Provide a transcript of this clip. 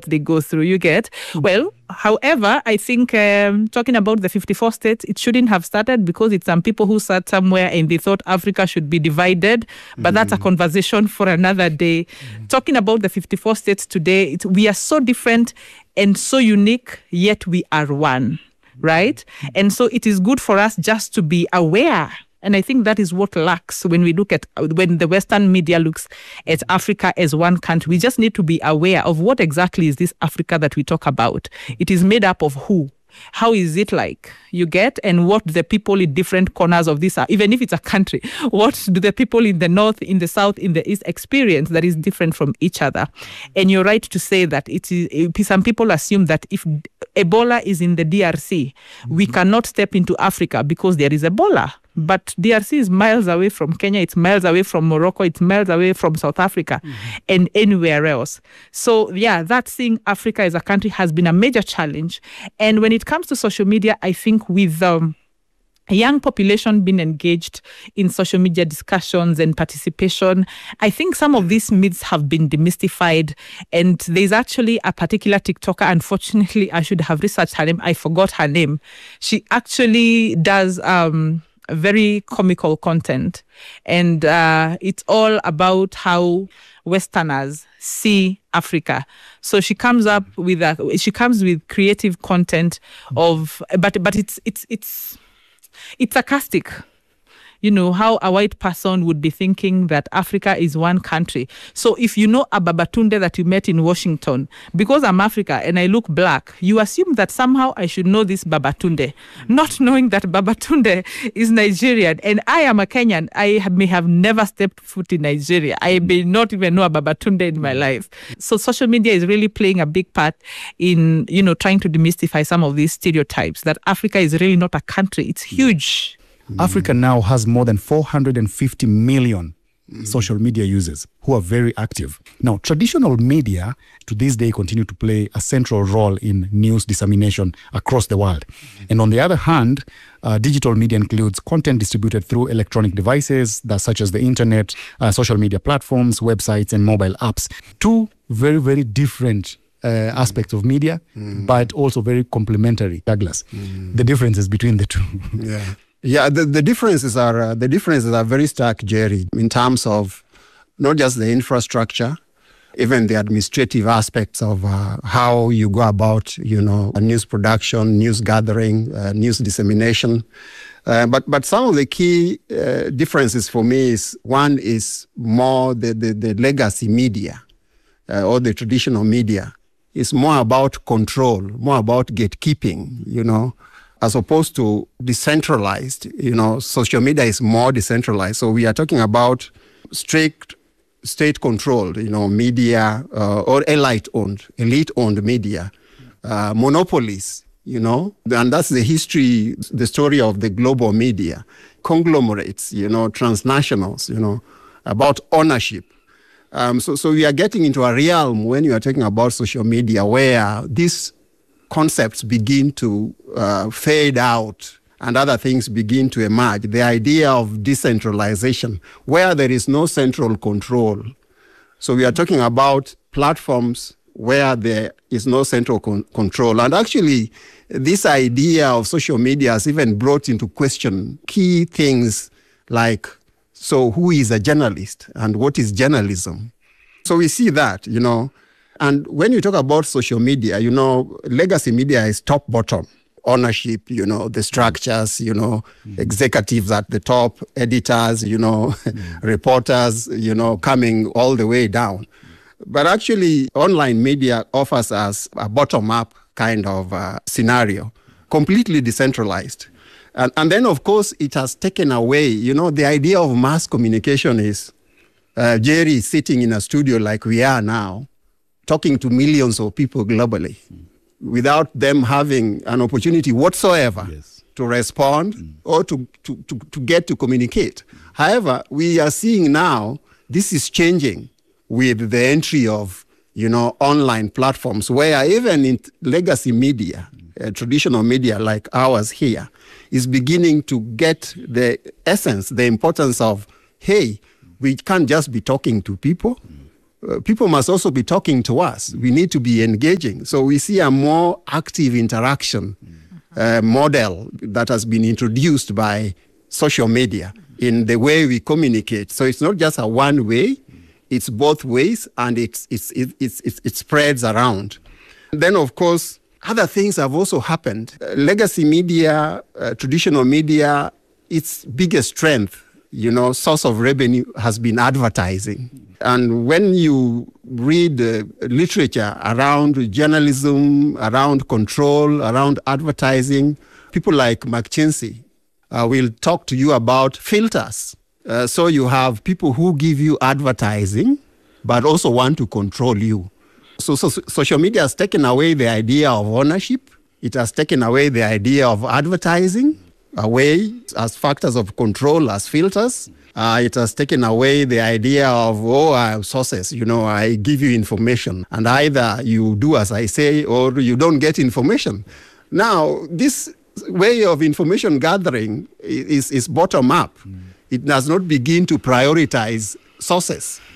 they go through, you get. Well, however, I think talking about the 54 states, it shouldn't have started because it's some people who sat somewhere and they thought Africa should be divided. But that's a conversation for another day. Talking about the 54 states today, we are so different and so unique, yet we are one, right? And so it is good for us just to be aware. And I think that is what lacks when the Western media looks at Africa as one country. We just need to be aware of what exactly is this Africa that we talk about. It is made up of who? How is it like? You get? And what the people in different corners of this are, even if it's a country, what do the people in the north, in the south, in the east experience that is different from each other? And you're right to say that some people assume that if Ebola is in the DRC, we cannot step into Africa because there is Ebola. But DRC is miles away from Kenya, it's miles away from Morocco, it's miles away from South Africa and anywhere else. So yeah, that seeing Africa as a country has been a major challenge. And when it comes to social media, I think with a young population being engaged in social media discussions and participation, I think some of these myths have been demystified. And there's actually a particular TikToker, unfortunately, I should have researched her name, I forgot her name. She actually does very comical content, and it's all about how Westerners see Africa. So she comes with creative content but it's sarcastic. You know, how a white person would be thinking that Africa is one country. So if you know a Babatunde that you met in Washington, because I'm Africa and I look black, you assume that somehow I should know this Babatunde, not knowing that Babatunde is Nigerian. And I am a Kenyan. I may have never stepped foot in Nigeria. I may not even know a Babatunde in my life. So social media is really playing a big part in, trying to demystify some of these stereotypes that Africa is really not a country. It's huge. Africa now has more than 450 million social media users who are very active. Now, traditional media to this day continue to play a central role in news dissemination across the world. And on the other hand, digital media includes content distributed through electronic devices such as the internet, social media platforms, websites, and mobile apps. Two very, very different aspects of media, but also very complementary. Douglas, the differences between the two. Yeah, the differences are very stark, Jerry, in terms of not just the infrastructure, even the administrative aspects of how you go about, news production, news gathering, news dissemination. But some of the key differences for me is, one is more the legacy media or the traditional media. It's more about control, more about gatekeeping, as opposed to decentralized. Social media is more decentralized. So we are talking about strict state-controlled, media or elite-owned media, monopolies, and that's the story of the global media, conglomerates, transnationals, about ownership. So we are getting into a realm when you are talking about social media where these concepts begin to fade out and other things begin to emerge. The idea of decentralization, where there is no central control. So we are talking about platforms where there is no central control. And actually, this idea of social media has even brought into question key things like, so who is a journalist and what is journalism? So we see that, And when you talk about social media, legacy media is top-bottom ownership, the structures, executives at the top, editors, reporters, coming all the way down. But actually, online media offers us a bottom-up kind of scenario, completely decentralized. And then, of course, it has taken away, the idea of mass communication is Jerry sitting in a studio like we are now, talking to millions of people globally without them having an opportunity whatsoever to respond or to get to communicate. However, we are seeing now this is changing with the entry of, online platforms where even in legacy media, traditional media like ours here, is beginning to get the essence, the importance of, hey, we can't just be talking to people. people must also be talking to us. We need to be engaging. So we see a more active interaction model that has been introduced by social media in the way we communicate. So it's not just a one way, it's both ways, and it spreads around. Then, of course, other things have also happened. Legacy media, traditional media, its biggest strength, source of revenue has been advertising. And when you read literature around journalism, around control, around advertising, people like McKinsey will talk to you about filters. So you have people who give you advertising, but also want to control you. So social media has taken away the idea of ownership. It has taken away the idea of advertising away as factors of control, as filters. It has taken away the idea of, sources. I give you information, and either you do as I say or you don't get information. Now, this way of information gathering is bottom up. It does not begin to prioritize sources.